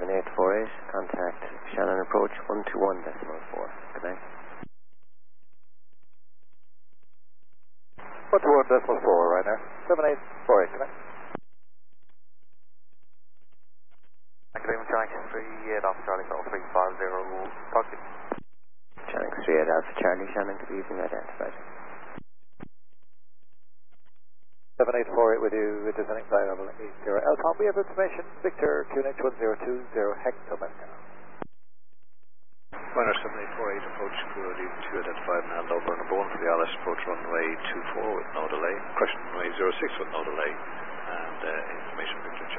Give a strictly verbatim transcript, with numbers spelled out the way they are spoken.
eight four eight, contact Shannon approach one two one decimal four. Good night. one two one decimal four, right now. seven eight four eight, good night. Thank you very much, Jack. three eight Alpha Charlie, three five zero, talk to you. Shannon three eight Alpha Charlie, Shannon to be evening identified. seven eight four eight with you, with descending flight level eight zero Alpha. We have information, Victor Q N H one zero two zero Hector Moscow. Runner seven eight four eight, approach good evening two identified and hand over number one for the Alice, approach runway two four with no delay, question runway zero six with no delay, and uh, information Victor